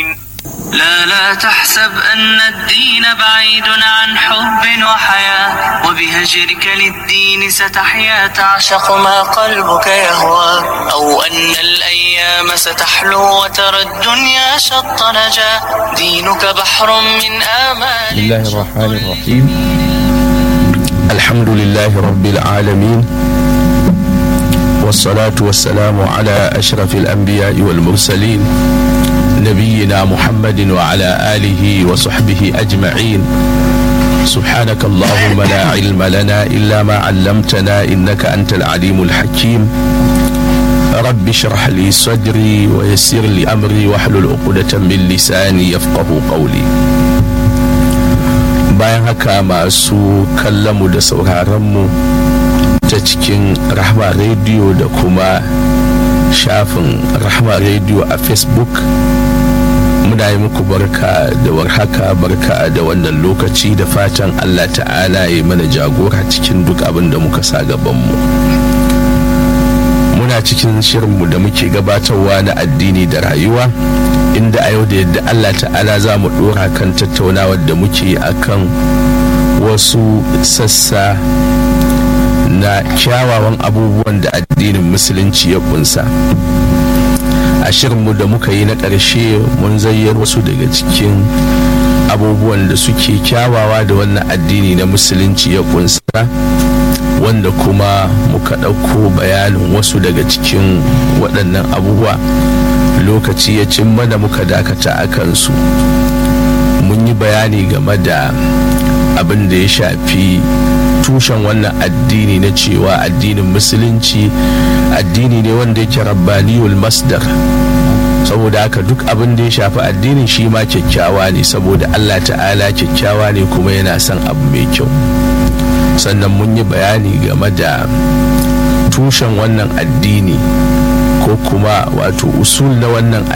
لا تحسب أن الدين بعيد عن حب وحياة، وبهجرك للدين ستحيا تعشق ما قلبك يهوى، أو أن الأيام ستحلو وترى الدنيا شط نجاة، دينك بحر من آمال. بسم الله الرحمن الرحيم. الحمد لله رب العالمين، والصلاة والسلام على أشرف الأنبياء والمرسلين نبينا محمد وعلى آله وصحبه أجمعين. سبحانك اللهم لا علم لنا إلا ما علمتنا إنك أنت العليم الحكيم. رب اشرح لي صدري ويسر لي أمري واحلل عقدة من لساني يفقه قولي. bayan haka masu kallonmu da sauraronmu ta cikin Rahma Radio da kuma shafin Rahma Radio a Facebook, muna yi muku barka da warhaka, barka da wannan lokaci, da fatan Allah ta'ala ya mana jagora cikin duk abin da muka sa gabanmu. Muna cikin shirinmu da muke gabatarwa na addini da rayuwa, inda a yau da yadda Allah ta'ala za mu dora kan tattaunawar da muke akan wasu sassa na kyawawan abubuwan da addinin musulunci ya kunsa. A shirinmu da muka yi na ƙarshe mun zayyar wasu daga cikin abubuwan da suke kyawawa da wannan addini na musulunci ya kunsa, wanda kuma muka ɗauko bayanin wasu daga cikin waɗannan abubuwa. Lokaci ya cin mana muka dakata a kansu. Mun yi bayani game da abin da ya shafi tushen wannan addini na cewa addinin musulunci addini ne wanda yake rabbaniyul masdar, saboda haka duk abin da ya shafi addinin shi ma kyakkyawa ne, saboda Allah ta'ala kyakkyawa ne kuma yana son abu mai kyau. Sannan mun yi bayani game da tushen wannan addini ko kuma wato usul na wannan